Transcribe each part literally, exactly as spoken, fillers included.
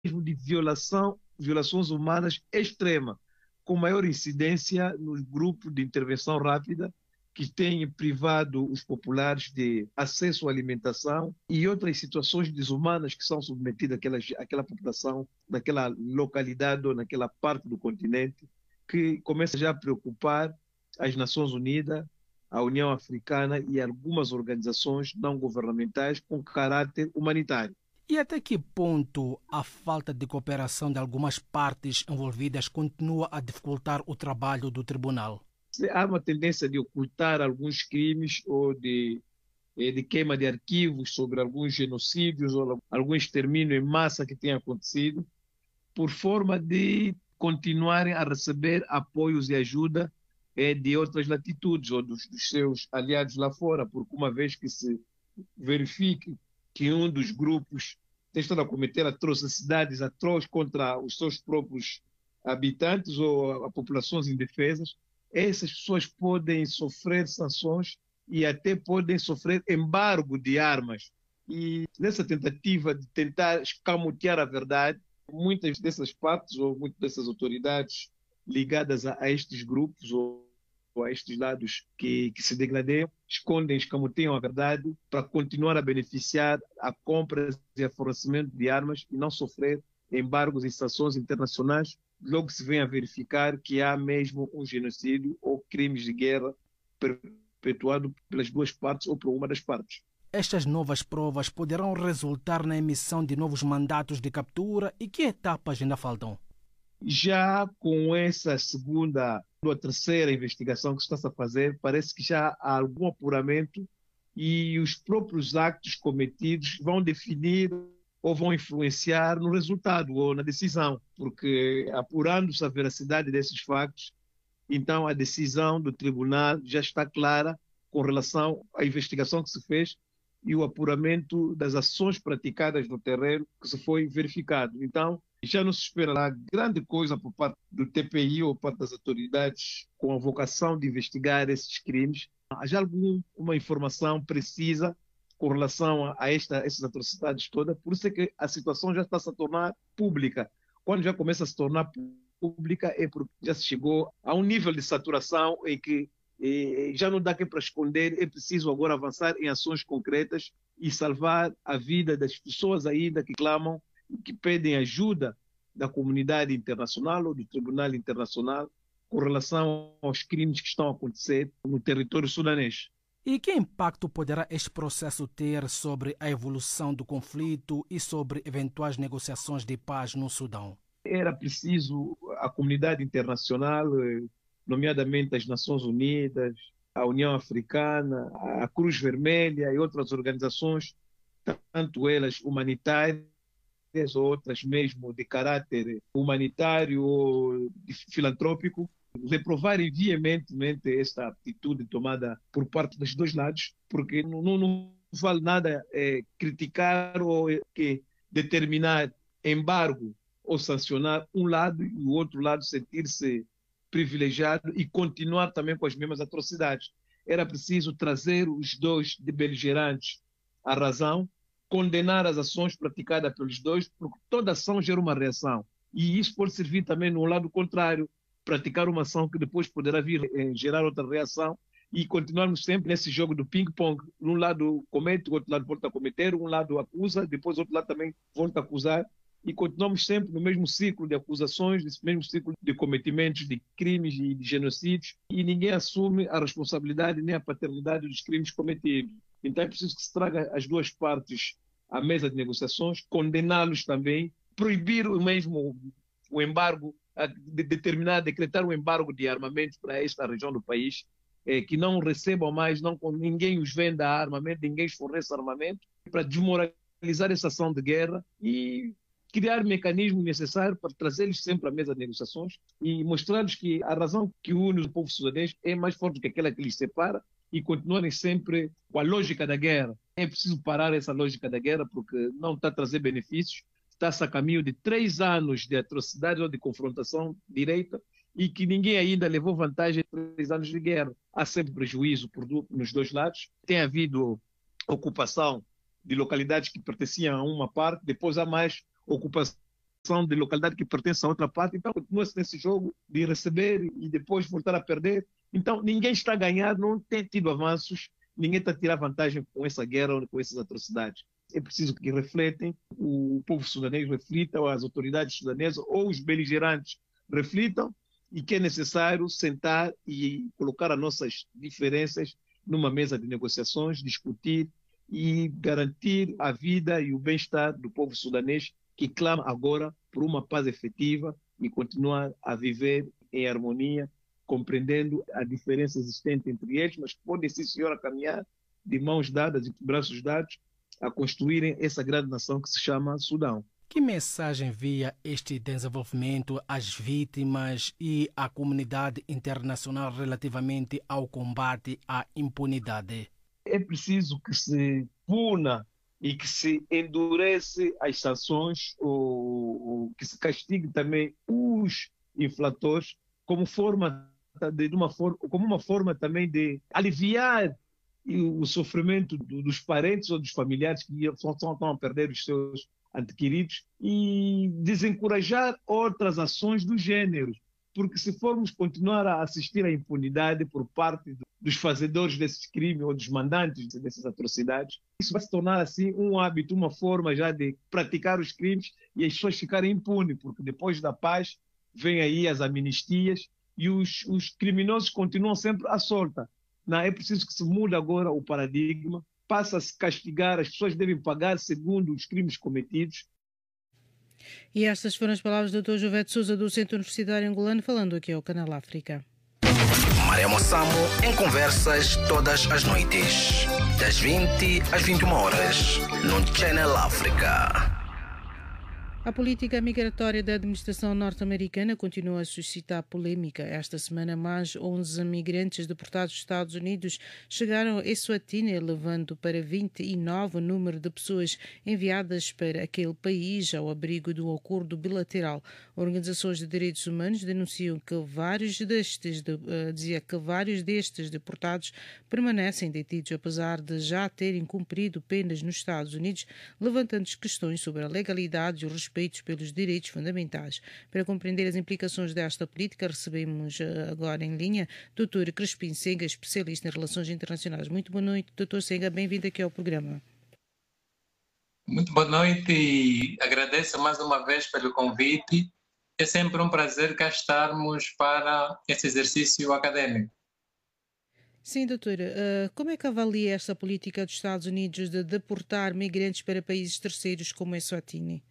de violação, violações humanas extrema, com maior incidência nos grupos de intervenção rápida que têm privado os populares de acesso à alimentação e outras situações desumanas que são submetidas àquela, àquela população, naquela localidade ou naquela parte do continente, que começa já a preocupar as Nações Unidas, a União Africana e algumas organizações não governamentais com caráter humanitário. E até que ponto a falta de cooperação de algumas partes envolvidas continua a dificultar o trabalho do tribunal? Há uma tendência de ocultar alguns crimes ou de, de queima de arquivos sobre alguns genocídios ou algum extermínio em massa que tenha acontecido, por forma de continuarem a receber apoios e ajuda é, de outras latitudes ou dos, dos seus aliados lá fora, porque uma vez que se verifique que um dos grupos tem estado a cometer atrocidades atrozes contra os seus próprios habitantes ou a populações indefesas, essas pessoas podem sofrer sanções e até podem sofrer embargo de armas. E nessa tentativa de tentar escamotear a verdade, muitas dessas partes ou muitas dessas autoridades ligadas a, a estes grupos ou, ou a estes lados que, que se degradeiam, escondem, escamoteiam a verdade para continuar a beneficiar a compra e a fornecimento de armas e não sofrer embargos e sanções internacionais. Logo se vem a verificar que há mesmo um genocídio ou crimes de guerra perpetuado pelas duas partes ou por uma das partes. Estas novas provas poderão resultar na emissão de novos mandatos de captura e que etapas ainda faltam? Já com essa segunda ou terceira investigação que está-se a fazer, parece que já há algum apuramento e os próprios actos cometidos vão definir ou vão influenciar no resultado ou na decisão, porque apurando-se a veracidade desses factos, então a decisão do tribunal já está clara com relação à investigação que se fez e o apuramento das ações praticadas no terreno que se foi verificado. Então, já não se espera lá grande coisa por parte do T P I ou por parte das autoridades com a vocação de investigar esses crimes. Há já alguma informação precisa com relação a esta, essas atrocidades todas, por isso é que a situação já está a se tornar pública. Quando já começa a se tornar pública é porque já se chegou a um nível de saturação em que eh, já não dá que para esconder, é preciso agora avançar em ações concretas e salvar a vida das pessoas ainda que clamam, que pedem ajuda da comunidade internacional ou do Tribunal Internacional com relação aos crimes que estão a acontecer no território sudanês. E que impacto poderá este processo ter sobre a evolução do conflito e sobre eventuais negociações de paz no Sudão? Era preciso a comunidade internacional, nomeadamente as Nações Unidas, a União Africana, a Cruz Vermelha e outras organizações, tanto elas humanitárias, outras mesmo de caráter humanitário ou filantrópico, reprovarem veementemente esta atitude tomada por parte dos dois lados, porque não, não vale nada é, criticar ou é, que determinar embargo ou sancionar um lado e o outro lado sentir-se privilegiado e continuar também com as mesmas atrocidades. Era preciso trazer os dois de beligerantes à razão, condenar as ações praticadas pelos dois, porque toda ação gera uma reação. E isso pode servir também no lado contrário, praticar uma ação que depois poderá vir a gerar outra reação e continuarmos sempre nesse jogo do ping-pong. Um lado comete, o outro lado volta a cometer, um lado acusa, depois o outro lado também volta a acusar e continuamos sempre no mesmo ciclo de acusações, nesse mesmo ciclo de cometimentos de crimes e de genocídios e ninguém assume a responsabilidade nem a paternidade dos crimes cometidos. Então é preciso que se traga as duas partes à mesa de negociações, condená-los também, proibir o mesmo o embargo, de determinar, decretar um embargo de armamentos para esta região do país, eh, que não recebam mais, não, ninguém os venda armamento, ninguém os forneça armamento, para desmoralizar essa ação de guerra e criar mecanismos necessários para trazê-los sempre à mesa de negociações e mostrar-lhes que a razão que une o povo sudanês é mais forte do que aquela que lhes separa e continuarem sempre com a lógica da guerra. É preciso parar essa lógica da guerra porque não está a trazer benefícios, está-se a caminho de três anos de atrocidade ou de confrontação direita e que ninguém ainda levou vantagem de três anos de guerra. Há sempre prejuízo por, nos dois lados. Tem havido ocupação de localidades que pertenciam a uma parte, depois há mais ocupação são de localidade que pertence a outra parte, então continua-se nesse jogo de receber e depois voltar a perder. Então ninguém está a ganhar, não tem tido avanços, ninguém está a tirar vantagem com essa guerra ou com essas atrocidades. É preciso que refletem, o povo sudanês reflita, ou as autoridades sudanesas ou os beligerantes reflitam, e que é necessário sentar e colocar as nossas diferenças numa mesa de negociações, discutir e garantir a vida e o bem-estar do povo sudanês, que clama agora por uma paz efetiva e continuar a viver em harmonia, compreendendo a diferença existente entre eles, mas podem sim, senhor, a caminhar de mãos dadas e braços dados a construírem essa grande nação que se chama Sudão. Que mensagem envia este desenvolvimento às vítimas e à comunidade internacional relativamente ao combate à impunidade? É preciso que se puna e que se endurece as sanções, ou, ou que se castigue também os infratores como forma de, de uma forma, como uma forma também de aliviar o sofrimento dos parentes ou dos familiares que estão a perder os seus adquiridos e desencorajar outras ações do gênero, porque se formos continuar a assistir à impunidade por parte dos fazedores desses crimes ou dos mandantes dessas atrocidades, isso vai se tornar assim um hábito, uma forma já de praticar os crimes e as pessoas ficarem impunes, porque depois da paz vem aí as amnistias e os, os criminosos continuam sempre à solta. Não, é preciso que se mude agora o paradigma, passa a se castigar, as pessoas devem pagar segundo os crimes cometidos. E estas foram as palavras do doutor Jovete Sousa, do Centro Universitário Angolano, falando aqui ao Canal África. Mariamo Samo em conversas todas as noites, das vinte às vinte e uma horas, no Channel África. A política migratória da administração norte-americana continua a suscitar polémica. Esta semana, mais onze migrantes deportados dos Estados Unidos chegaram a Eswatini, levando para vinte e nove o número de pessoas enviadas para aquele país ao abrigo do acordo bilateral. Organizações de direitos humanos denunciam que vários destes, de, uh, dizia que vários destes deportados permanecem detidos, apesar de já terem cumprido penas nos Estados Unidos, levantando questões sobre a legalidade e o respeito pelos direitos fundamentais. Para compreender as implicações desta política, recebemos agora em linha doutor Crispim Senga, especialista em relações internacionais. Muito boa noite, doutor Senga, bem-vindo aqui ao programa. Muito boa noite e agradeço mais uma vez pelo convite. É sempre um prazer cá estarmos para esse exercício acadêmico. Sim, doutora. Como é que avalia esta política dos Estados Unidos de deportar migrantes para países terceiros como Eswatini?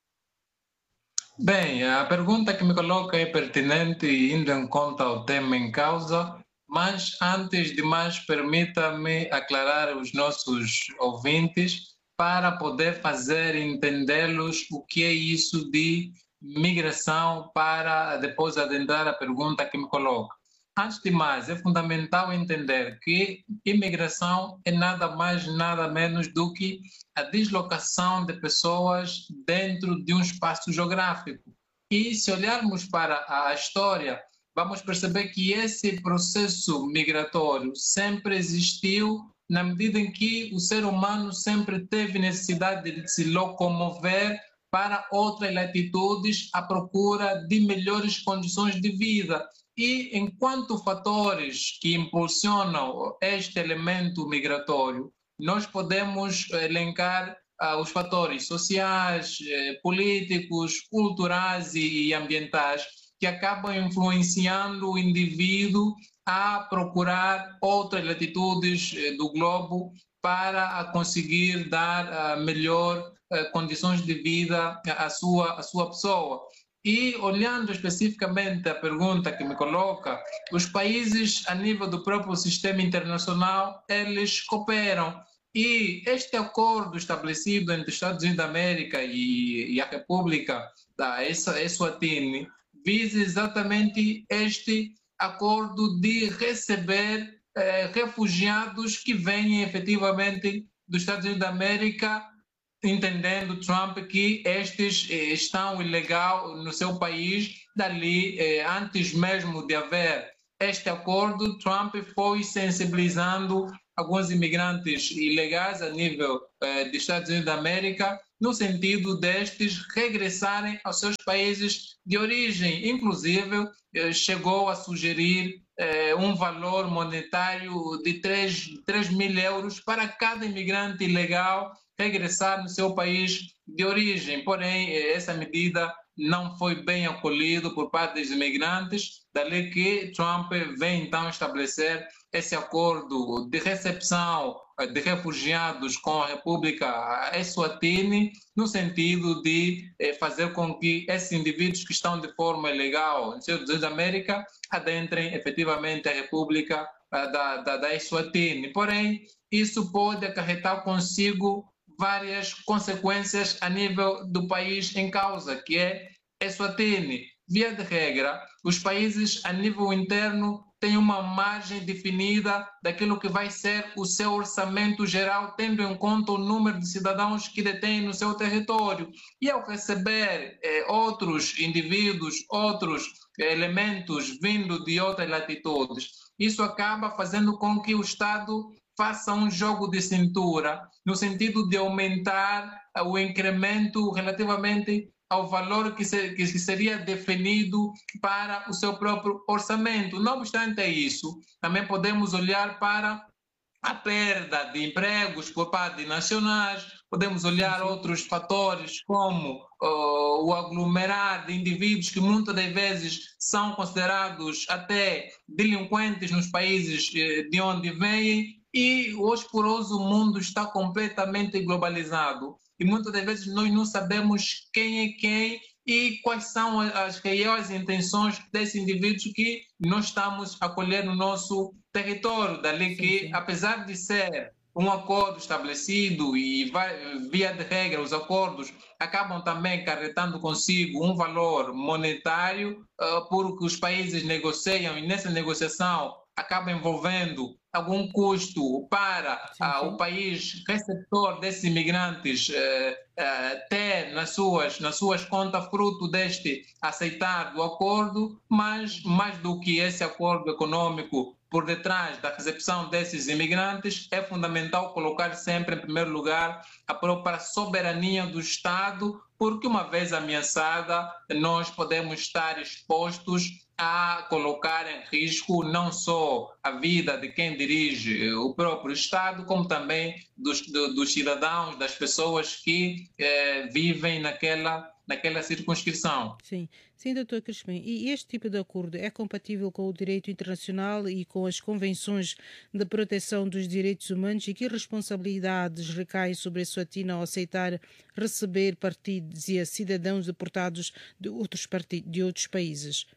Bem, a pergunta que me coloca é pertinente e indo em conta ao tema em causa, mas antes de mais permita-me aclarar os nossos ouvintes para poder fazer entendê-los o que é isso de migração, para depois adentrar a pergunta que me coloca. Antes de mais, é fundamental entender que imigração é nada mais, nada menos do que a deslocação de pessoas dentro de um espaço geográfico. E se olharmos para a história, vamos perceber que esse processo migratório sempre existiu na medida em que o ser humano sempre teve necessidade de se locomover para outras latitudes à procura de melhores condições de vida. E enquanto fatores que impulsionam este elemento migratório, nós podemos elencar uh, os fatores sociais, eh, políticos, culturais e, e ambientais que acabam influenciando o indivíduo a procurar outras latitudes eh, do globo para conseguir dar uh, melhor uh, condições de vida à sua, à sua pessoa. E olhando especificamente a pergunta que me coloca, os países a nível do próprio sistema internacional, eles cooperam. E este acordo estabelecido entre os Estados Unidos da América e, e a República da Eswatini visa exatamente este acordo de receber eh, refugiados que vêm efetivamente dos Estados Unidos da América, entendendo Trump que estes eh, estão ilegal no seu país. Dali, eh, antes mesmo de haver este acordo, Trump foi sensibilizando alguns imigrantes ilegais a nível eh, dos Estados Unidos da América, no sentido destes regressarem aos seus países de origem. Inclusive, eh, chegou a sugerir eh, um valor monetário de três mil euros para cada imigrante ilegal regressar no seu país de origem. Porém, eh, essa medida não foi bem acolhida por parte dos imigrantes, dali que Trump vem então estabelecer esse acordo de recepção de refugiados com a República Eswatini, no sentido de fazer com que esses indivíduos que estão de forma ilegal nos Estados Unidos da América adentrem efetivamente a República da, da, da Eswatini. Porém, isso pode acarretar consigo várias consequências a nível do país em causa, que é Eswatini. Via de regra, os países a nível interno têm uma margem definida daquilo que vai ser o seu orçamento geral, tendo em conta o número de cidadãos que detêm no seu território. E ao receber eh, outros indivíduos, outros eh, elementos vindo de outras latitudes, isso acaba fazendo com que o Estado faça um jogo de cintura, no sentido de aumentar o incremento relativamente ao valor que, se, que seria definido para o seu próprio orçamento. Não obstante isso, também podemos olhar para a perda de empregos por parte de nacionais, podemos olhar outros fatores como uh, o aglomerar de indivíduos que muitas das vezes são considerados até delinquentes nos países uh, de onde vêm, e hoje por hoje o mundo está completamente globalizado. E muitas das vezes nós não sabemos quem é quem e quais são as reais intenções desses indivíduos que nós estamos a acolher no nosso território. Dali sim, que, sim. apesar de ser um acordo estabelecido e vai, via de regra os acordos acabam também acarretando consigo um valor monetário, uh, porque os países negociam e nessa negociação acaba envolvendo algum custo para sim, sim. Uh, o país receptor desses imigrantes uh, uh, ter nas suas, nas suas contas fruto deste aceitar do acordo, mas mais do que esse acordo econômico por detrás da recepção desses imigrantes, é fundamental colocar sempre em primeiro lugar a própria soberania do Estado, porque uma vez ameaçada, nós podemos estar expostos a colocar em risco não só a vida de quem dirige o próprio Estado, como também dos, dos cidadãos, das pessoas que eh, vivem naquela, naquela circunscrição. Sim, sim, doutor Crispim. E este tipo de acordo é compatível com o direito internacional e com as convenções de proteção dos direitos humanos, e que responsabilidades recaem sobre a Eswatini ao aceitar receber partidos e cidadãos deportados de outros, partidos, de outros países?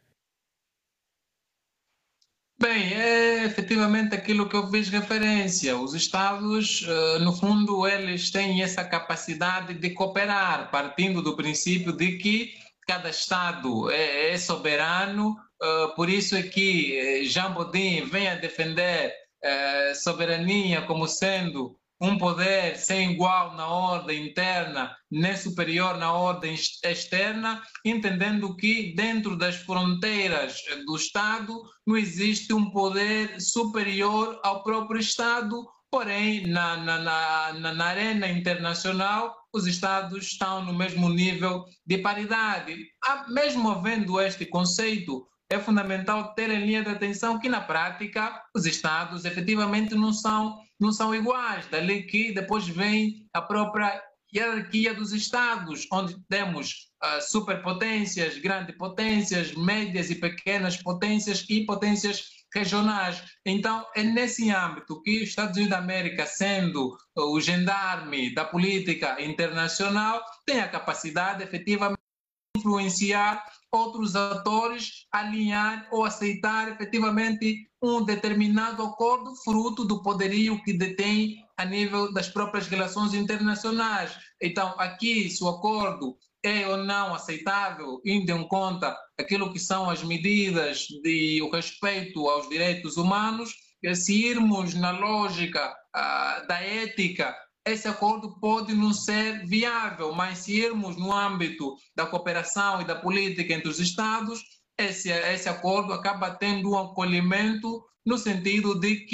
Bem, é efetivamente aquilo que eu fiz referência. Os Estados, no fundo, eles têm essa capacidade de cooperar, partindo do princípio de que cada Estado é soberano. Por isso é que Jean Bodin vem a defender a soberania como sendo um poder sem igual na ordem interna, nem superior na ordem externa, entendendo que dentro das fronteiras do Estado não existe um poder superior ao próprio Estado, porém na, na, na, na arena internacional os Estados estão no mesmo nível de paridade. Mesmo havendo este conceito, é fundamental ter em linha de atenção que, na prática, os Estados efetivamente não são, não são iguais. Dali que depois vem a própria hierarquia dos Estados, onde temos uh, superpotências, grandes potências, médias e pequenas potências e potências regionais. Então, é nesse âmbito que os Estados Unidos da América, sendo o gendarme da política internacional, tem a capacidade efetivamente de influenciar outros atores, alinhar ou aceitar efetivamente um determinado acordo fruto do poderio que detém a nível das próprias relações internacionais. Então, aqui, se o acordo é ou não aceitável, indo em conta aquilo que são as medidas de o respeito aos direitos humanos, se irmos na lógica uh, da ética, esse acordo pode não ser viável, mas se irmos no âmbito da cooperação e da política entre os Estados, esse, esse acordo acaba tendo um acolhimento no sentido de que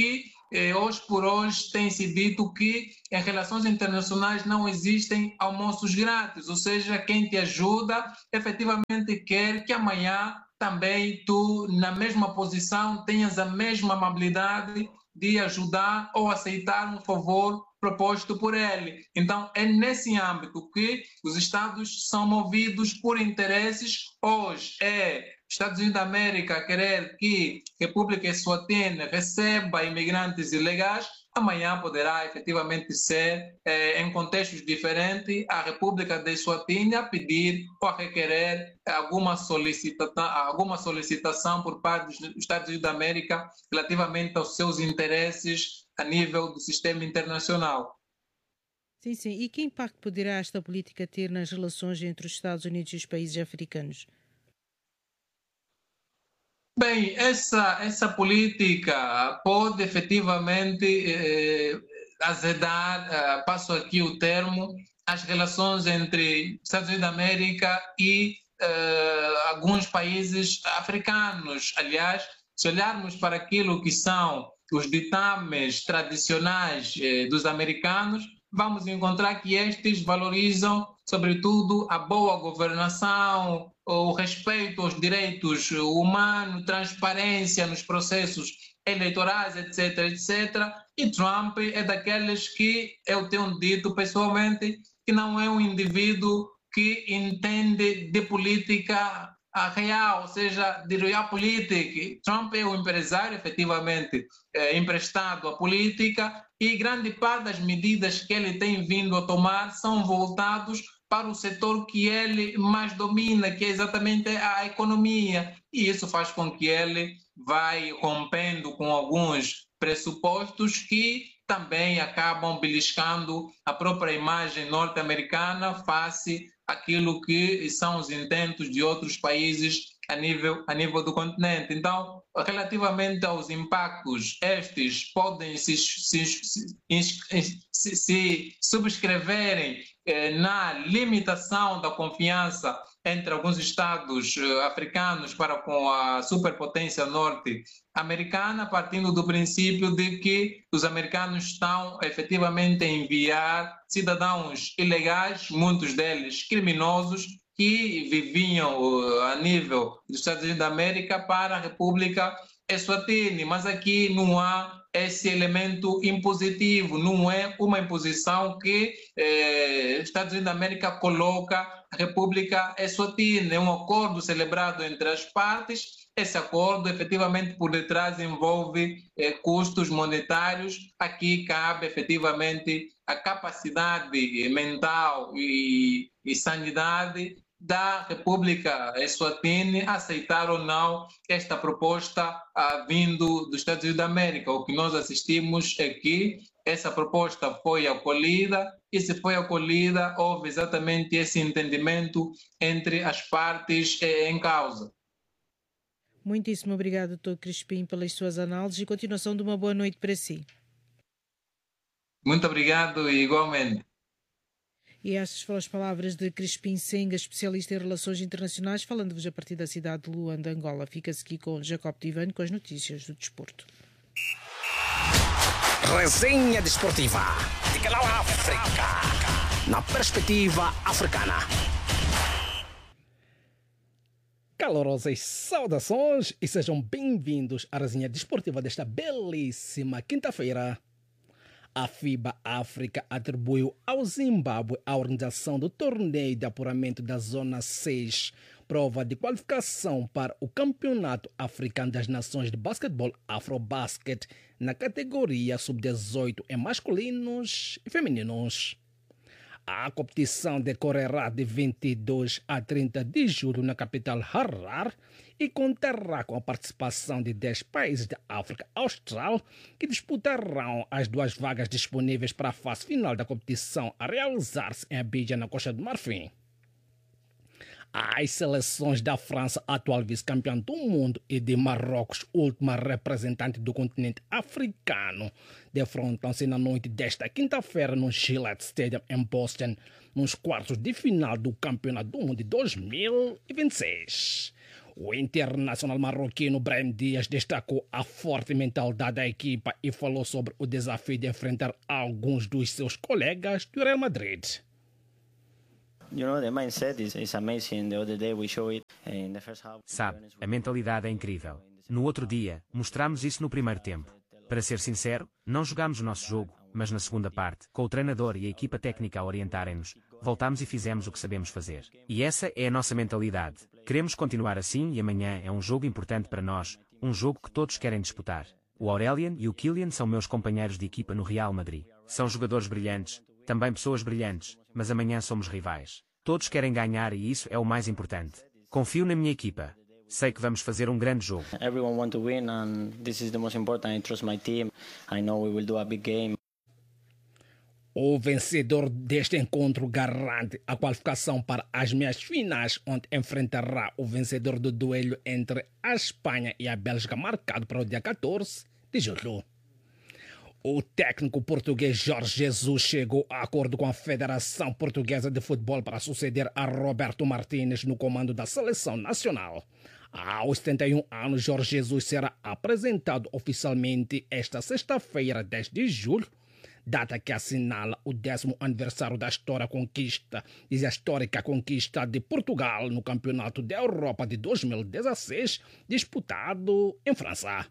eh, hoje por hoje tem-se dito que em relações internacionais não existem almoços grátis, ou seja, quem te ajuda efetivamente quer que amanhã também tu, na mesma posição, tenhas a mesma amabilidade de ajudar ou aceitar um favor proposto por ele. Então, é nesse âmbito que os Estados são movidos por interesses. Hoje é Estados Unidos da América querer que a República Eswatini receba imigrantes ilegais, amanhã poderá efetivamente ser, eh, em contextos diferentes, a República de Eswatini a pedir ou a requerer alguma solicitação, alguma solicitação por parte dos Estados Unidos da América relativamente aos seus interesses a nível do sistema internacional. Sim, sim. E que impacto poderá esta política ter nas relações entre os Estados Unidos e os países africanos? Bem, essa, essa política pode efetivamente eh, azedar, eh, passo aqui o termo, as relações entre Estados Unidos da América e eh, alguns países africanos. Aliás, se olharmos para aquilo que são os ditames tradicionais eh, dos americanos, vamos encontrar que estes valorizam, sobretudo, a boa governação, o respeito aos direitos humanos, transparência nos processos eleitorais, etc, etcétera. E Trump é daqueles que eu tenho dito pessoalmente que não é um indivíduo que entende de política real, ou seja, de realpolitik. Trump é um empresário, efetivamente, é, emprestado à política, e grande parte das medidas que ele tem vindo a tomar são voltados para o setor que ele mais domina, que é exatamente a economia. E isso faz com que ele vai rompendo com alguns pressupostos que também acabam beliscando a própria imagem norte-americana face àquilo que são os intentos de outros países a nível, a nível do continente. Então, relativamente aos impactos, estes podem se, se, se, se, se subscreverem eh, na limitação da confiança entre alguns estados eh, africanos para com a superpotência norte-americana, partindo do princípio de que os americanos estão efetivamente a enviar cidadãos ilegais, muitos deles criminosos, que viviam a nível dos Estados Unidos da América para a República Eswatini. Mas aqui não há esse elemento impositivo, não é uma imposição que eh, Estados Unidos da América coloca a República Eswatini. É um acordo celebrado entre as partes. Esse acordo, efetivamente, por detrás envolve eh, custos monetários. Aqui cabe, efetivamente, a capacidade mental e, e sanidade da República Eswatini aceitar ou não esta proposta ah, vindo dos Estados Unidos da América. O que nós assistimos é que essa proposta foi acolhida, e se foi acolhida, houve exatamente esse entendimento entre as partes eh, em causa. Muitíssimo obrigado, doutor Crispim, pelas suas análises e continuação de uma boa noite para si. Muito obrigado e igualmente. E estas foram as palavras de Crispim Senga, especialista em relações internacionais, falando-vos a partir da cidade de Luanda, Angola. Fica-se aqui com Jacob Tivani com as notícias do desporto. Resenha desportiva de Canal África, na perspectiva africana. Calorosas saudações e sejam bem-vindos à resenha desportiva desta belíssima quinta-feira. A FIBA África atribuiu ao Zimbábue a organização do torneio de apuramento da Zona seis, prova de qualificação para o Campeonato Africano das Nações de Basquetebol Afrobasket na categoria sub dezoito em masculinos e femininos. A competição decorrerá de vinte e dois a trinta de julho na capital Harare e contará com a participação de dez países da África Austral que disputarão as duas vagas disponíveis para a fase final da competição a realizar-se em Abidjan, na Costa do Marfim. As seleções da França, atual vice-campeã do mundo, e de Marrocos, última representante do continente africano, defrontam-se na noite desta quinta-feira no Gillette Stadium em Boston, nos quartos de final do Campeonato do Mundo de dois mil e vinte e seis. O internacional marroquino Brahim Dias destacou a forte mentalidade da equipa e falou sobre o desafio de enfrentar alguns dos seus colegas do Real Madrid. Sabe, a mentalidade é incrível. No outro dia, mostramos isso no primeiro tempo. Para ser sincero, não jogámos o nosso jogo, mas na segunda parte, com o treinador e a equipa técnica a orientarem-nos, voltámos e fizemos o que sabemos fazer. E essa é a nossa mentalidade. Queremos continuar assim e amanhã é um jogo importante para nós, um jogo que todos querem disputar. O Aurelian e o Kylian são meus companheiros de equipa no Real Madrid. São jogadores brilhantes, também pessoas brilhantes, mas amanhã somos rivais. Todos querem ganhar e isso é o mais importante. Confio na minha equipa. Sei que vamos fazer um grande jogo. Everyone wants to win and this is the most important. I trust my team. I know we will do a big game. O vencedor deste encontro garante a qualificação para as meias finais, onde enfrentará o vencedor do duelo entre a Espanha e a Bélgica, marcado para o dia catorze de julho. O técnico português Jorge Jesus chegou a acordo com a Federação Portuguesa de Futebol para suceder a Roberto Martínez no comando da seleção nacional. Aos setenta e um anos, Jorge Jesus será apresentado oficialmente esta sexta-feira, dez de julho, data que assinala o décimo aniversário da história conquista, diz a histórica conquista de Portugal no Campeonato da Europa de dois mil e dezesseis, disputado em França.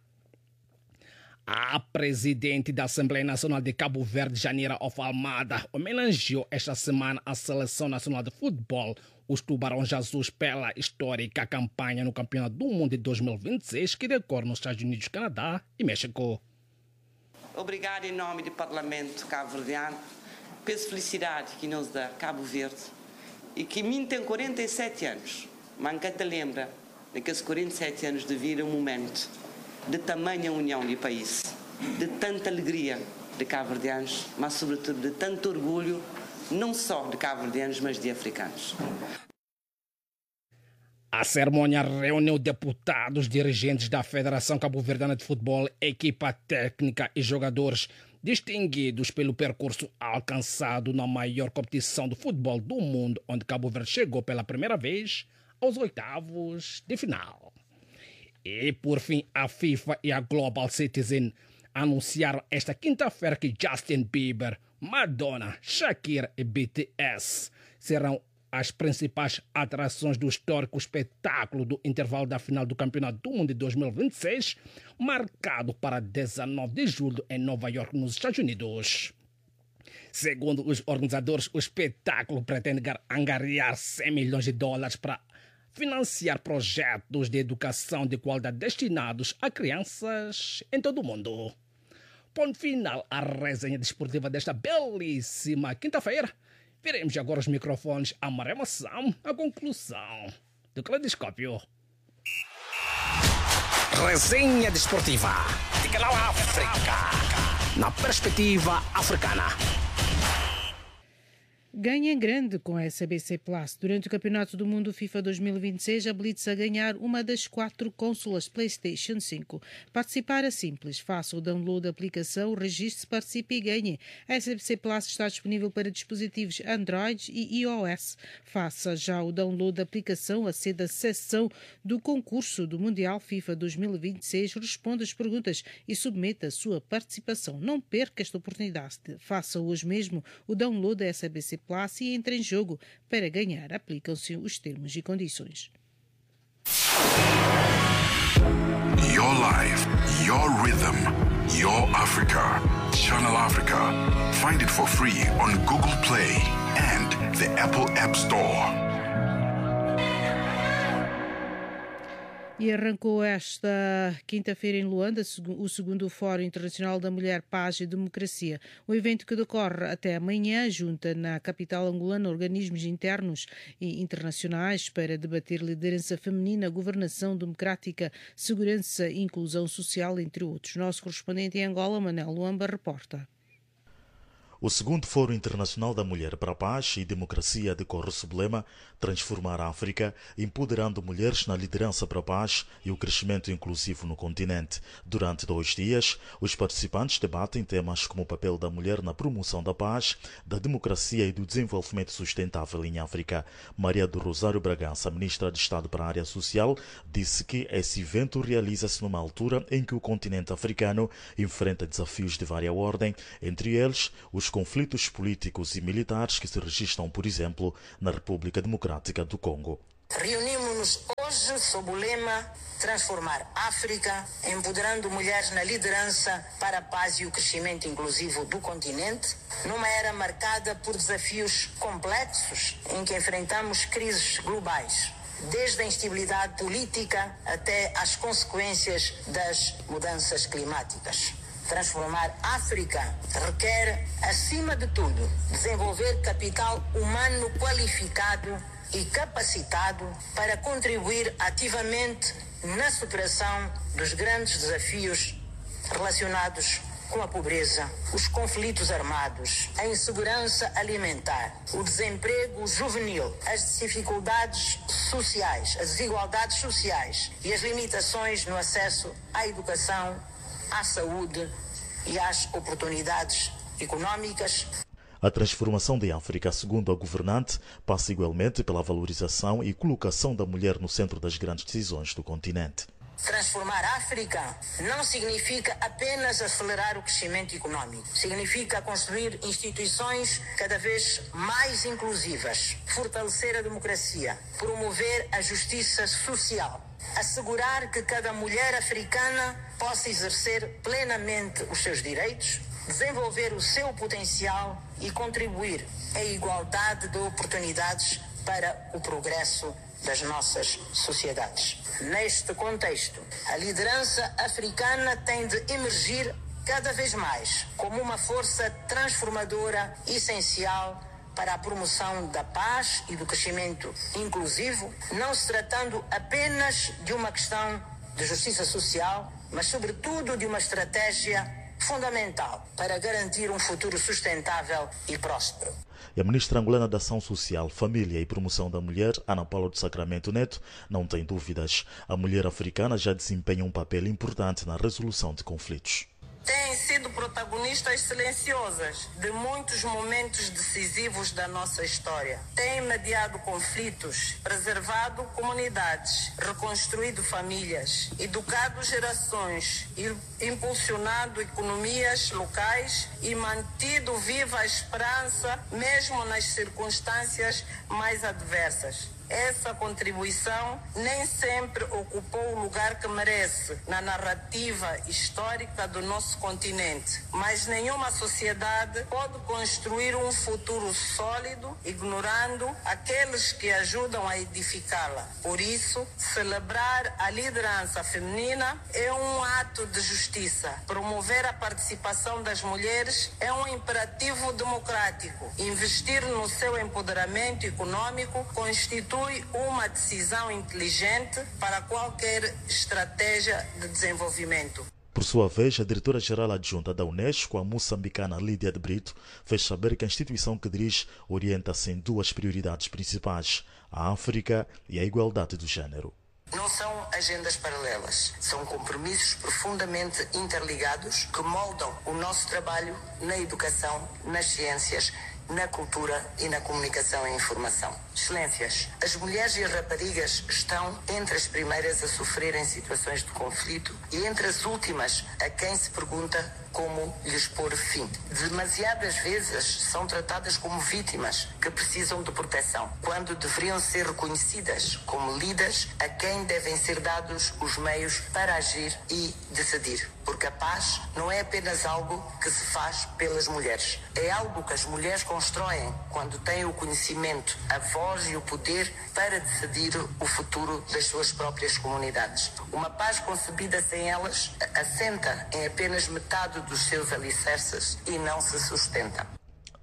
A presidente da Assembleia Nacional de Cabo Verde, Janira Of Almada, homenageou esta semana a Seleção Nacional de Futebol, os Tubarões Azuis, pela histórica campanha no Campeonato do Mundo de dois mil e vinte e seis, que decorre nos Estados Unidos, Canadá e México. Obrigado em nome do Parlamento cabo-verdiano pela felicidade que nos dá Cabo Verde e que mim tem quarenta e sete anos, mas nunca te lembra daqueles quarenta e sete anos de vida, um momento de tamanha união de país, de tanta alegria de cabo-verdianos, mas sobretudo de tanto orgulho, não só de cabo-verdianos, mas de africanos. A cerimônia reuniu deputados, dirigentes da Federação Cabo-Verdiana de Futebol, equipa técnica e jogadores distinguidos pelo percurso alcançado na maior competição de futebol do mundo, onde Cabo Verde chegou pela primeira vez aos oitavos de final. E, por fim, a FIFA e a Global Citizen anunciaram esta quinta-feira que Justin Bieber, Madonna, Shakira e B T S serão as principais atrações do histórico espetáculo do intervalo da final do Campeonato do Mundo de dois mil e vinte e seis, marcado para dezenove de julho em Nova York, nos Estados Unidos. Segundo os organizadores, o espetáculo pretende angariar cem milhões de dólares para financiar projetos de educação de qualidade destinados a crianças em todo o mundo. Ponto final à resenha desportiva desta belíssima quinta-feira. Veremos agora os microfones a Maré Moçammo, a conclusão do Caleidoscópio. Resenha desportiva de Canal África, na perspectiva africana. Ganha em grande com a S B C Plus. Durante o Campeonato do Mundo FIFA dois mil e vinte e seis, habilite-se a ganhar uma das quatro consolas PlayStation cinco. Participar é simples. Faça o download da aplicação, registre-se, participe e ganhe. A S B C Plus está disponível para dispositivos Android e iOS. Faça já o download da aplicação, aceda à seção do concurso do Mundial FIFA dois mil e vinte e seis, responda as perguntas e submeta a sua participação. Não perca esta oportunidade. Faça hoje mesmo o download da S B C Plus e entre em jogo para ganhar. Aplicam-se os termos e condições. Your life, your rhythm, your Africa. Channel Africa. Find it for free on Google Play and the Apple App Store. E arrancou esta quinta-feira em Luanda o segundo Fórum Internacional da Mulher, Paz e Democracia. O evento, que decorre até amanhã, junta na capital angolana organismos internos e internacionais para debater liderança feminina, governação democrática, segurança e inclusão social, entre outros. Nosso correspondente em Angola, Manel Luamba, reporta. O segundo Fórum Internacional da Mulher para a Paz e Democracia decorre sob o lema Transformar a África, empoderando mulheres na liderança para a paz e o crescimento inclusivo no continente. Durante dois dias, os participantes debatem temas como o papel da mulher na promoção da paz, da democracia e do desenvolvimento sustentável em África. Maria do Rosário Bragança, ministra de Estado para a área social, disse que esse evento realiza-se numa altura em que o continente africano enfrenta desafios de várias ordens, entre eles os conflitos políticos e militares que se registram, por exemplo, na República Democrática do Congo. Reunimos-nos hoje sob o lema Transformar África, empoderando mulheres na liderança para a paz e o crescimento inclusivo do continente, numa era marcada por desafios complexos em que enfrentamos crises globais, desde a instabilidade política até às consequências das mudanças climáticas. Transformar África requer, acima de tudo, desenvolver capital humano qualificado e capacitado para contribuir ativamente na superação dos grandes desafios relacionados com a pobreza, os conflitos armados, a insegurança alimentar, o desemprego juvenil, as dificuldades sociais, as desigualdades sociais e as limitações no acesso à educação, à saúde e às oportunidades económicas. A transformação de África, segundo a governante, passa igualmente pela valorização e colocação da mulher no centro das grandes decisões do continente. Transformar a África não significa apenas acelerar o crescimento económico. Significa construir instituições cada vez mais inclusivas, fortalecer a democracia, promover a justiça social, assegurar que cada mulher africana possa exercer plenamente os seus direitos, desenvolver o seu potencial e contribuir à igualdade de oportunidades para o progresso das nossas sociedades. Neste contexto, a liderança africana tem de emergir cada vez mais como uma força transformadora essencial para a promoção da paz e do crescimento inclusivo, não se tratando apenas de uma questão de justiça social, mas sobretudo de uma estratégia fundamental para garantir um futuro sustentável e próspero. E a ministra angolana da Ação Social, Família e Promoção da Mulher, Ana Paula do Sacramento Neto, não tem dúvidas. A mulher africana já desempenha um papel importante na resolução de conflitos. Têm sido protagonistas silenciosas de muitos momentos decisivos da nossa história. Têm mediado conflitos, preservado comunidades, reconstruído famílias, educado gerações, impulsionado economias locais e mantido viva a esperança, mesmo nas circunstâncias mais adversas. Essa contribuição nem sempre ocupou o lugar que merece na narrativa histórica do nosso continente, mas nenhuma sociedade pode construir um futuro sólido ignorando aqueles que ajudam a edificá-la. Por isso, celebrar a liderança feminina é um ato de justiça. Promover a participação das mulheres é um imperativo democrático. Investir no seu empoderamento econômico constitui uma decisão inteligente para qualquer estratégia de desenvolvimento. Por sua vez, a diretora-geral adjunta da Unesco, a moçambicana Lídia de Brito, fez saber que a instituição que dirige orienta-se em duas prioridades principais, a África e a igualdade do género. Não são agendas paralelas, são compromissos profundamente interligados que moldam o nosso trabalho na educação, nas ciências, na cultura e na comunicação e informação. Excelências, as mulheres e as raparigas estão entre as primeiras a sofrer em situações de conflito e entre as últimas a quem se pergunta como lhes pôr fim. Demasiadas vezes são tratadas como vítimas que precisam de proteção, quando deveriam ser reconhecidas como líderes a quem devem ser dados os meios para agir e decidir. Porque a paz não é apenas algo que se faz pelas mulheres. É algo que as mulheres constroem quando têm o conhecimento, a voz e o poder para decidir o futuro das suas próprias comunidades. Uma paz concebida sem elas assenta em apenas metade dos seus alicerces e não se sustenta.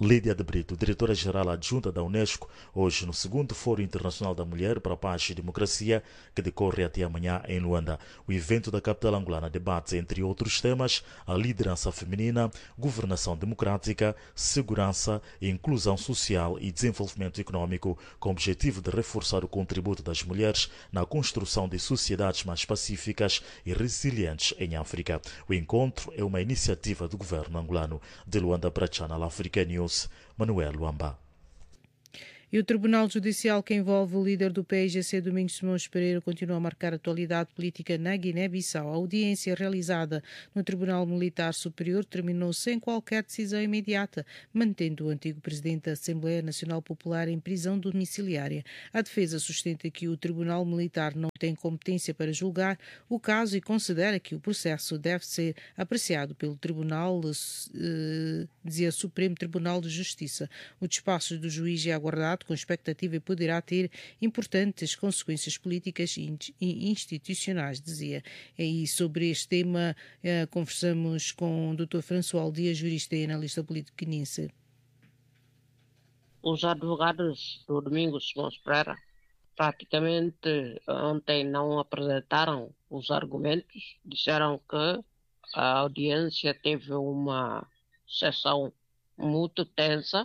Lídia de Brito, diretora-geral adjunta da Unesco, hoje no segundo Fórum Internacional da Mulher para a Paz e Democracia, que decorre até amanhã em Luanda. O evento da capital angolana debate, entre outros temas, a liderança feminina, governação democrática, segurança, inclusão social e desenvolvimento econômico, com o objetivo de reforçar o contributo das mulheres na construção de sociedades mais pacíficas e resilientes em África. O encontro é uma iniciativa do governo angolano. De Luanda para Channel Africa News, Manuel Luamba. E o Tribunal Judicial que envolve o líder do P I G C, Domingos Simões Pereira, continua a marcar a atualidade política na Guiné-Bissau. A audiência realizada no Tribunal Militar Superior terminou sem qualquer decisão imediata, mantendo o antigo presidente da Assembleia Nacional Popular em prisão domiciliária. A defesa sustenta que o Tribunal Militar não tem competência para julgar o caso e considera que o processo deve ser apreciado pelo Tribunal, eh, dizia Supremo Tribunal de Justiça. O despacho do juiz é aguardado com expectativa e poderá ter importantes consequências políticas e institucionais, dizia. E sobre este tema eh, conversamos com o doutor François Dias, jurista e analista político guinense. Os advogados do Domingos Simões Pereira praticamente ontem não apresentaram os argumentos, disseram que a audiência teve uma sessão muito tensa,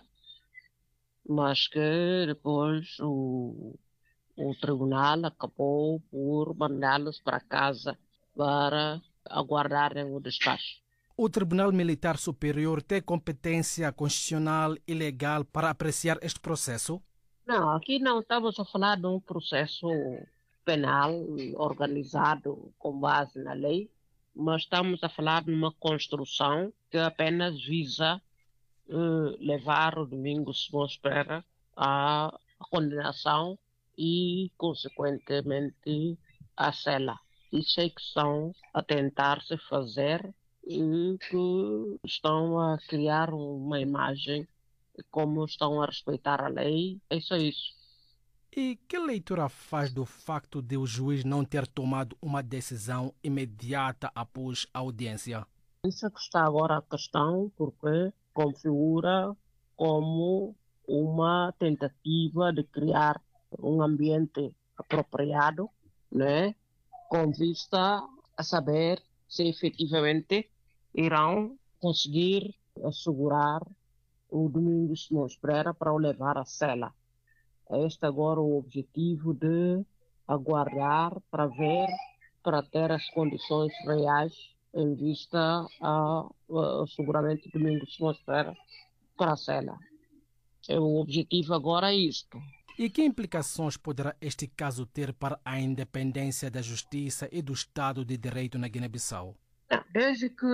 mas que depois o, o tribunal acabou por mandá-los para casa para aguardarem o despacho. O Tribunal Militar Superior tem competência constitucional e legal para apreciar este processo? Não, aqui não estamos a falar de um processo penal organizado com base na lei, mas estamos a falar de uma construção que apenas visa Uh, levar o Domingos Simões Pereira à condenação e, consequentemente, à cela. Isso é que estão a tentar se fazer e que estão a criar uma imagem como estão a respeitar a lei. É só isso. E que leitura faz do facto de o juiz não ter tomado uma decisão imediata após a audiência? Isso é que está agora a questão, porque configura como uma tentativa de criar um ambiente apropriado, né, com vista a saber se efetivamente irão conseguir assegurar o Domingos Simões Pereira para o levar à cela. Este agora o objetivo de aguardar para ver, para ter as condições reais em vista ao asseguramento do Domingos Simões Pereira para a cela. O objetivo agora é isto. E que implicações poderá este caso ter para a independência da justiça e do Estado de Direito na Guiné-Bissau? Desde que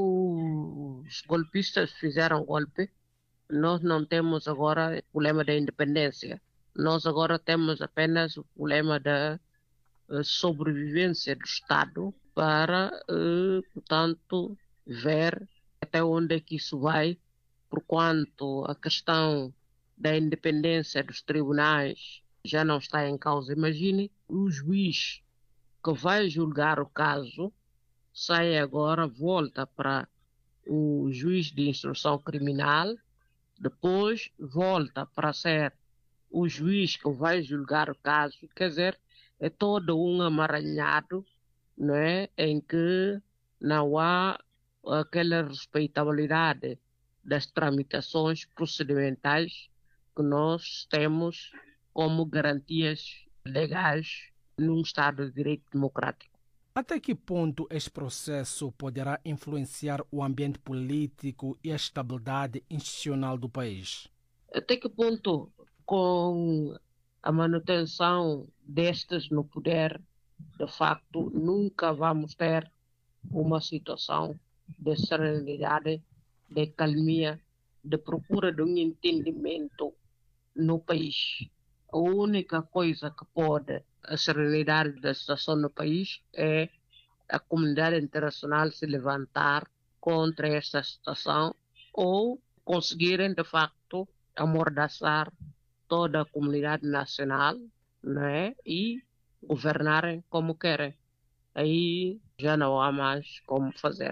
os golpistas fizeram golpe, nós não temos agora o problema da independência. Nós agora temos apenas o problema da sobrevivência do Estado para, eh, portanto, ver até onde é que isso vai, porquanto a questão da independência dos tribunais já não está em causa. Imagine, o juiz que vai julgar o caso sai agora, volta para o juiz de instrução criminal, depois volta para ser o juiz que vai julgar o caso. Quer dizer, é todo um amaranhado, não é, em que não há aquela respeitabilidade das tramitações procedimentais que nós temos como garantias legais num Estado de Direito democrático. Até que ponto este processo poderá influenciar o ambiente político e a estabilidade institucional do país? Até que ponto, com a manutenção destes no poder, de facto, nunca vamos ter uma situação de serenidade, de calmia, de procura de um entendimento no país. A única coisa que pode a serenidade da situação no país é a comunidade internacional se levantar contra esta situação ou conseguirem, de facto, amordaçar toda a comunidade nacional, né, e governarem como querem. Aí já não há mais como fazer.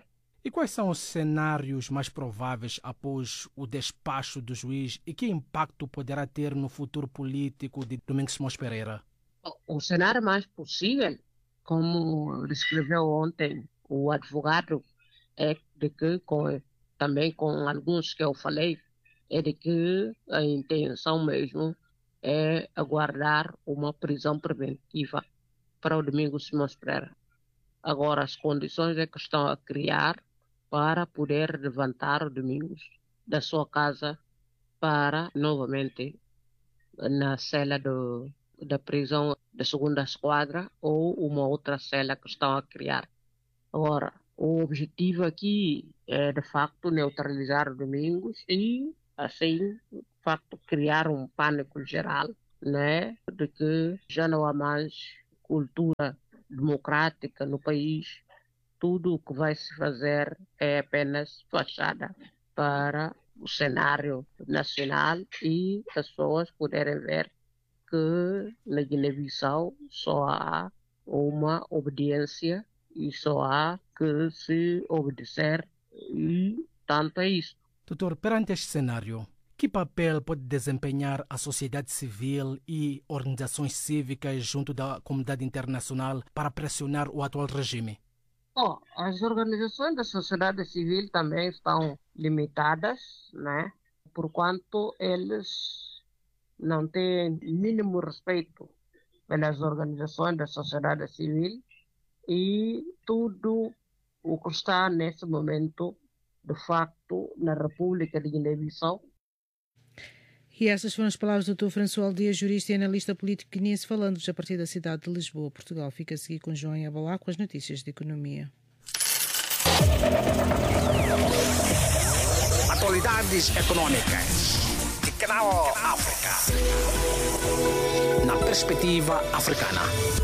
E quais são os cenários mais prováveis após o despacho do juiz e que impacto poderá ter no futuro político de Domingos Simões Pereira? O cenário mais possível, como descreveu ontem o advogado, é de que, com, também com alguns que eu falei, é de que a intenção mesmo é aguardar uma prisão preventiva para o Domingos Simões Pereira. Agora, as condições é que estão a criar para poder levantar o Domingos da sua casa para, novamente, na cela do, da prisão da segunda esquadra ou uma outra cela que estão a criar. Agora, o objetivo aqui é, de facto, neutralizar o Domingos e, assim, de facto, criar um pânico geral, né, de que já não há mais cultura democrática no país. Tudo o que vai se fazer é apenas fachada para o cenário nacional e as pessoas poderem ver que na Guiné-Bissau só há uma obediência e só há que se obedecer, e tanto é isso. Doutor, perante este cenário, que papel pode desempenhar a sociedade civil e organizações cívicas junto da comunidade internacional para pressionar o atual regime? Oh, as organizações da sociedade civil também estão limitadas, né? Porquanto eles não têm mínimo respeito pelas organizações da sociedade civil e tudo o que está nesse momento, de facto, na República de Guiné-Bissau. E essas foram as palavras do doutor François Dias, jurista e analista político guineense, falando-nos a partir da cidade de Lisboa, Portugal. Fica a seguir com João Abalá com as notícias de economia. Atualidades econômicas de Canal África. Na perspectiva africana.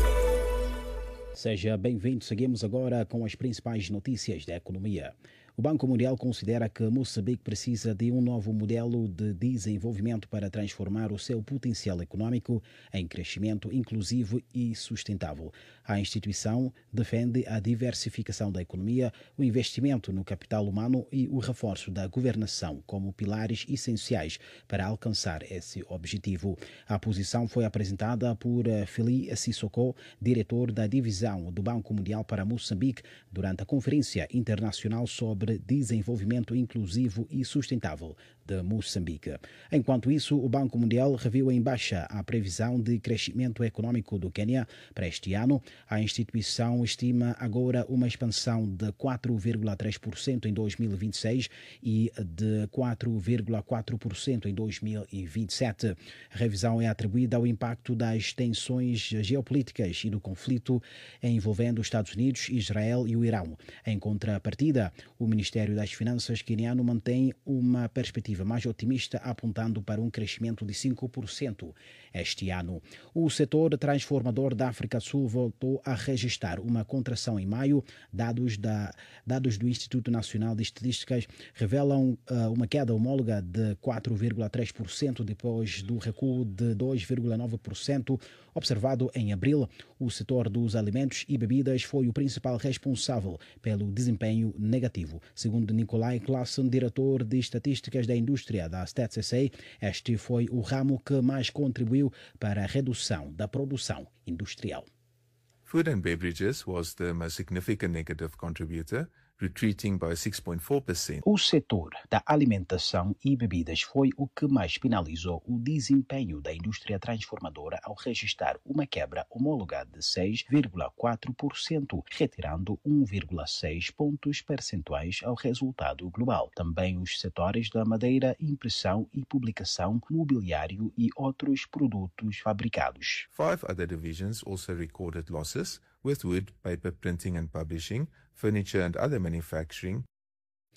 Seja bem-vindo. Seguimos agora com as principais notícias da economia. O Banco Mundial considera que Moçambique precisa de um novo modelo de desenvolvimento para transformar o seu potencial econômico em crescimento inclusivo e sustentável. A instituição defende a diversificação da economia, o investimento no capital humano e o reforço da governação como pilares essenciais para alcançar esse objetivo. A posição foi apresentada por Feli Sissoko, diretor da divisão do Banco Mundial para Moçambique, durante a Conferência Internacional sobre Desenvolvimento Inclusivo e Sustentável de Moçambique. Enquanto isso, o Banco Mundial reviu em baixa a previsão de crescimento econômico do Quênia para este ano. A instituição estima agora uma expansão de quatro vírgula três por cento em dois mil e vinte e seis e de quatro vírgula quatro por cento em dois mil e vinte e sete. A revisão é atribuída ao impacto das tensões geopolíticas e do conflito envolvendo os Estados Unidos, Israel e o Irão. Em contrapartida, o Ministério das Finanças queniano mantém uma perspectiva mais otimista, apontando para um crescimento de cinco por cento este ano. O setor transformador da África do Sul voltou a registrar uma contração em maio. Dados, da, dados do Instituto Nacional de Estatísticas revelam uh, uma queda homóloga de quatro vírgula três por cento depois do recuo de dois vírgula nove por cento observado em abril. O setor dos alimentos e bebidas foi o principal responsável pelo desempenho negativo. Segundo Nicolai Classen, diretor de estatísticas da indústria da Stats S A, este foi o ramo que mais contribuiu para a redução da produção industrial. Food and beverages was the most significant negative contributor, retreating by six point four percent. O setor da alimentação e bebidas foi o que mais penalizou o desempenho da indústria transformadora ao registrar uma quebra homóloga de seis vírgula quatro por cento, retirando um vírgula seis pontos percentuais ao resultado global. Também os setores da madeira, impressão e publicação, mobiliário e outros produtos fabricados. Five other divisions also recorded losses, with wood, paper, printing and publishing, furniture and other manufacturing.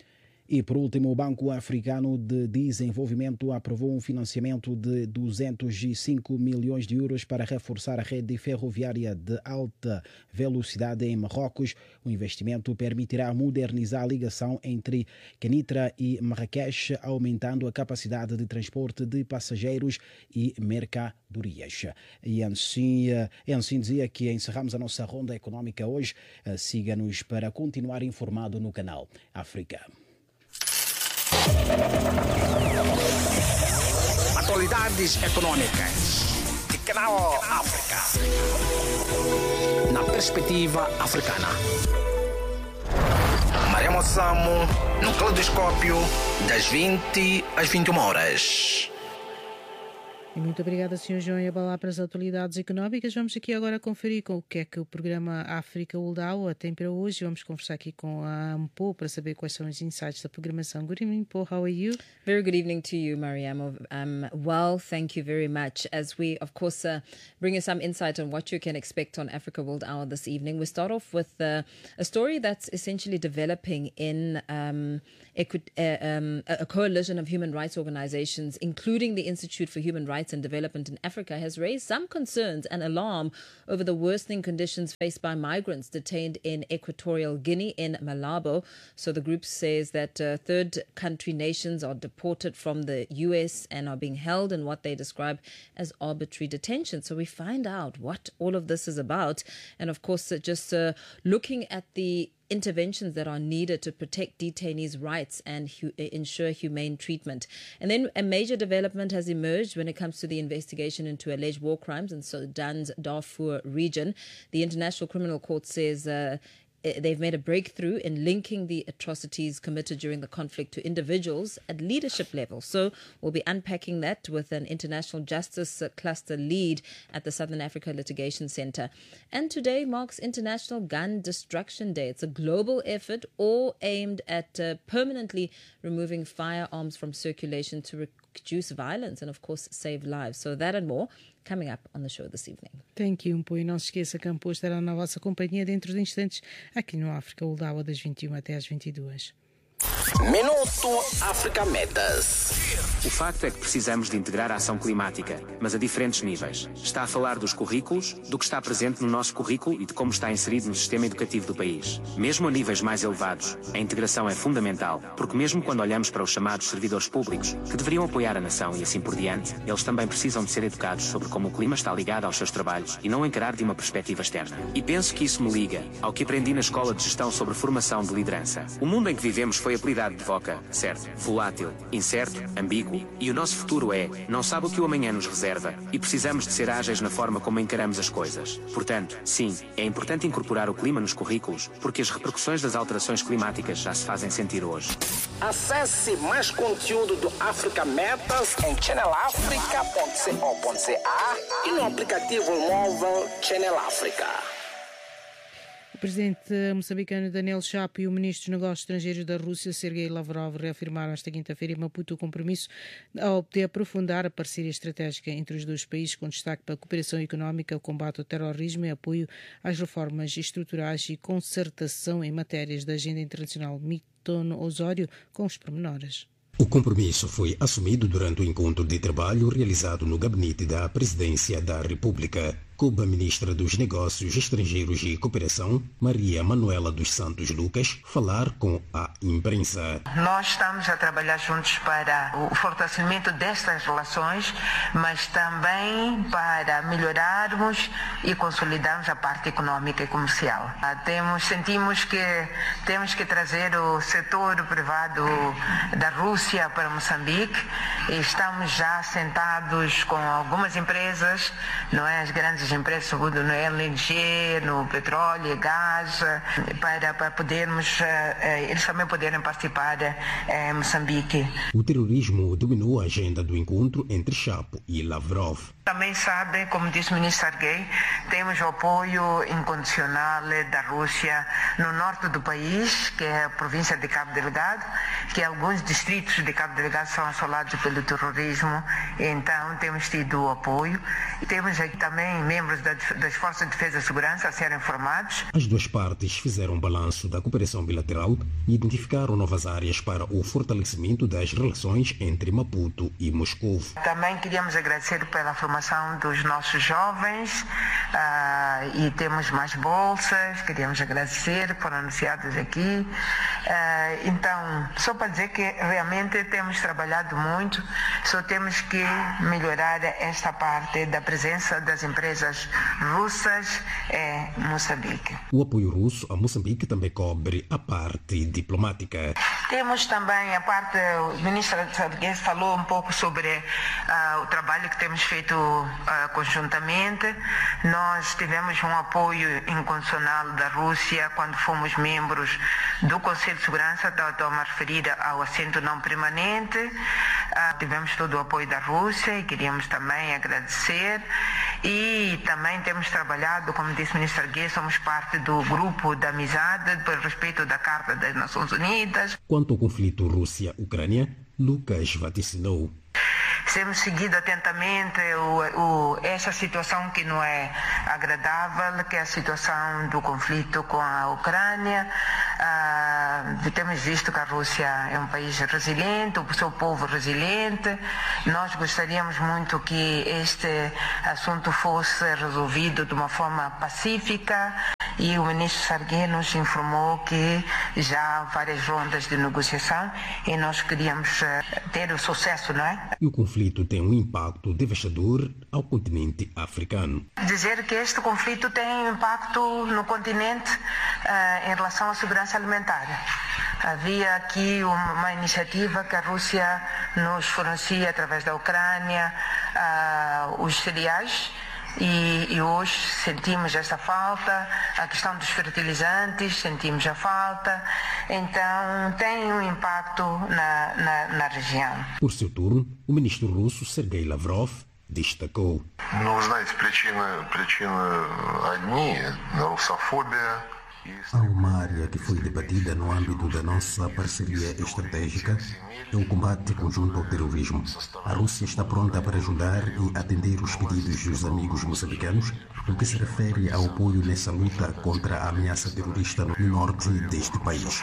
E, por último, o Banco Africano de Desenvolvimento aprovou um financiamento de duzentos e cinco milhões de euros para reforçar a rede ferroviária de alta velocidade em Marrocos. O investimento permitirá modernizar a ligação entre Kenitra e Marrakech, aumentando a capacidade de transporte de passageiros e mercadorias. E assim, e assim dizia que encerramos a nossa ronda econômica hoje. Siga-nos para continuar informado no canal África. Atualidades econômicas de Canal África. Na perspectiva africana. Mariamo Samo, no Caleidoscópio, das vinte às vinte e uma horas. E muito obrigada, senhor João Yabalá, para as atualidades económicas. Vamos aqui agora conferir com o que é que o programa África World Hour tem para hoje. Vamos conversar aqui com a Ampo para saber quais são os insights da programação. Good evening, Paul. How are you? Very good evening to you, Mariamo. Um, well, thank you very much. As we, of course, uh, bring you some insight on what you can expect on Africa World Hour this evening. We start off with uh, a story that's essentially developing in um, equi- uh, um, a coalition of human rights organizations, including the Institute for Human Rights and Development in Africa, has raised some concerns and alarm over the worsening conditions faced by migrants detained in Equatorial Guinea in Malabo. So the group says that uh, third country nations are deported from the U S and are being held in what they describe as arbitrary detention. So we find out what all of this is about. And of course, uh, just uh, looking at the interventions that are needed to protect detainees' rights and hu- ensure humane treatment. And then a major development has emerged when it comes to the investigation into alleged war crimes in Sudan's Darfur region. The International Criminal Court says uh, they've made a breakthrough in linking the atrocities committed during the conflict to individuals at leadership level. So we'll be unpacking that with an international justice cluster lead at the Southern Africa Litigation Center. And today marks International Gun Destruction Day. It's a global effort all aimed at uh, permanently removing firearms from circulation to reduce violence and, of course, save lives. So that and more coming up on the show this evening. Thank you, Mpo. E não se esqueça que a Mpo estará na vossa companhia dentro de instantes aqui no África World Hour das vinte e uma até às vinte e duas. Minuto África Metas. O facto é que precisamos de integrar a ação climática, mas a diferentes níveis. Está a falar dos currículos, do que está presente no nosso currículo e de como está inserido no sistema educativo do país. Mesmo a níveis mais elevados, a integração é fundamental, porque mesmo quando olhamos para os chamados servidores públicos, que deveriam apoiar a nação e assim por diante, eles também precisam de ser educados sobre como o clima está ligado aos seus trabalhos e não encarar de uma perspectiva externa. E penso que isso me liga ao que aprendi na Escola de Gestão sobre Formação de Liderança. O mundo em que vivemos foi apelidado de VOCA, certo? Volátil, incerto, ambíguo, e o nosso futuro é, não sabe o que o amanhã nos reserva, e precisamos de ser ágeis na forma como encaramos as coisas. Portanto, sim, é importante incorporar o clima nos currículos, porque as repercussões das alterações climáticas já se fazem sentir hoje. Acesse mais conteúdo do África Metas em channel africa ponto co ponto ca e no aplicativo móvel Channel África. O presidente moçambicano Daniel Chapo e o ministro dos Negócios Estrangeiros da Rússia, Sergei Lavrov, reafirmaram esta quinta-feira em Maputo o compromisso de aprofundar a parceria estratégica entre os dois países, com destaque para a cooperação económica, o combate ao terrorismo e apoio às reformas estruturais e concertação em matérias da agenda internacional. Milton Osório com os pormenores. O compromisso foi assumido durante o encontro de trabalho realizado no gabinete da Presidência da República. Coube a ministra dos Negócios Estrangeiros e Cooperação, Maria Manuela dos Santos Lucas, falar com a imprensa. Nós estamos a trabalhar juntos para o fortalecimento destas relações, mas também para melhorarmos e consolidarmos a parte econômica e comercial. Temos, sentimos que temos que trazer o setor privado da Rússia para Moçambique e estamos já sentados com algumas empresas, não é, as grandes empresas, sobretudo no L N G, no petróleo e gás, para, para podermos, eles também poderem participar em Moçambique. O terrorismo dominou a agenda do encontro entre Chapo e Lavrov. Também sabem, como disse o ministro Sergei, temos o apoio incondicional da Rússia no norte do país, que é a província de Cabo Delgado, que alguns distritos de Cabo Delgado são assolados pelo terrorismo, então temos tido o apoio. E temos aqui também membros das Forças de Defesa e Segurança a serem formados. As duas partes fizeram um balanço da cooperação bilateral e identificaram novas áreas para o fortalecimento das relações entre Maputo e Moscou. Também queríamos agradecer pela formação dos nossos jovens uh, e temos mais bolsas, queríamos agradecer, foram anunciadas aqui. Uh, então, só para dizer que realmente temos trabalhado muito, só temos que melhorar esta parte da presença das empresas russas em Moçambique. O apoio russo a Moçambique também cobre a parte diplomática. Temos também a parte, o ministro Sargues falou um pouco sobre uh, o trabalho que temos feito uh, conjuntamente. Nós tivemos um apoio incondicional da Rússia quando fomos membros do Conselho de Segurança, estou a referir ao assento não permanente. Uh, tivemos todo o apoio da Rússia e queríamos também agradecer. E também temos trabalhado, como disse o ministro Sargues, somos parte do grupo da amizade por respeito da Carta das Nações Unidas. Quanto ao conflito Rússia-Ucrânia, Lucas vaticinou. Temos seguido atentamente o, o, essa situação que não é agradável, que é a situação do conflito com a Ucrânia. Ah, temos visto que a Rússia é um país resiliente, o seu povo resiliente. Nós gostaríamos muito que este assunto fosse resolvido de uma forma pacífica. E o ministro Sargues nos informou que já há várias rondas de negociação e nós queríamos ter o sucesso, não é? E o conflito tem um impacto devastador ao continente africano. Dizer que este conflito tem um impacto no continente uh, em relação à segurança alimentar. Havia aqui uma iniciativa que a Rússia nos fornecia através da Ucrânia, uh, os cereais. E, e hoje sentimos esta falta, a questão dos fertilizantes, sentimos a falta, então tem um impacto na, na, na região. Por seu turno, o ministro russo Sergei Lavrov destacou. Ну, знаете, причины, причины одни, русофобия. Há uma área que foi debatida no âmbito da nossa parceria estratégica, é o combate conjunto ao terrorismo. A Rússia está pronta para ajudar e atender os pedidos dos amigos moçambicanos no que se refere ao apoio nessa luta contra a ameaça terrorista no norte deste país.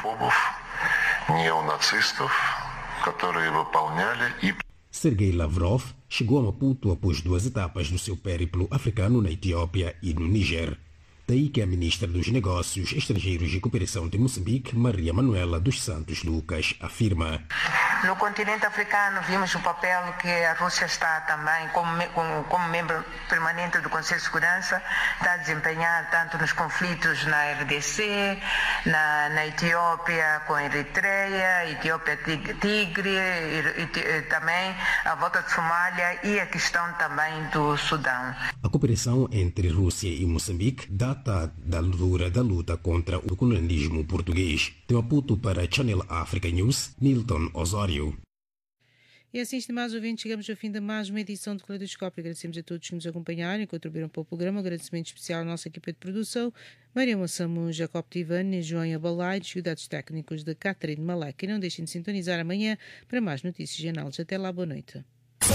Sergei Lavrov chegou a Maputo após duas etapas do seu périplo africano na Etiópia e no Níger. Daí que a ministra dos Negócios Estrangeiros e Cooperação de Moçambique, Maria Manuela dos Santos Lucas, afirma. No continente africano vimos o papel que a Rússia está também, como, como, como membro permanente do Conselho de Segurança, está a desempenhar tanto nos conflitos na R D C, na, na Etiópia com a Eritreia, Etiópia Tigre, e, e, e também a volta de Somália e a questão também do Sudão. A cooperação entre Rússia e Moçambique data da dura da luta contra o colonialismo português. De Maputo para Channel Africa News, Nilton Osório. E assim, estimados ouvintes, chegamos ao fim de mais uma edição do Caleidoscópio. Agradecemos a todos que nos acompanharam e contribuíram para o programa. Um agradecimento especial à nossa equipa de produção, Maria Moçamum, Jacob Tivani, João Abalaides e cuidados técnicos de Catherine Malek. E não deixem de sintonizar amanhã para mais notícias e análises. Até lá, boa noite.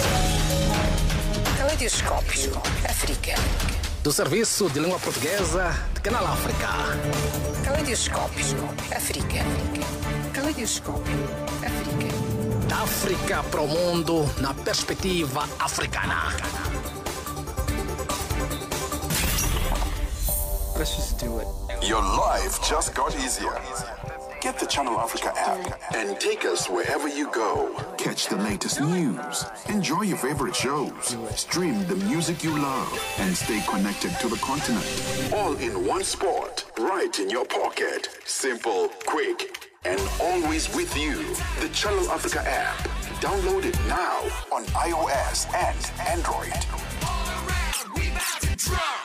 Caleidoscópio África. Do Serviço de Língua Portuguesa de Canal África. Caleidoscópio África. Caleidoscópio África. Da África para o mundo na perspectiva africana. Let's just do it. Your life just got easier. Get the Channel Africa app and take us wherever you go. Catch the latest news, enjoy your favorite shows, stream the music you love, and stay connected to the continent. All in one spot, right in your pocket. Simple, quick, and always with you. The Channel Africa app. Download it now on iOS and Android.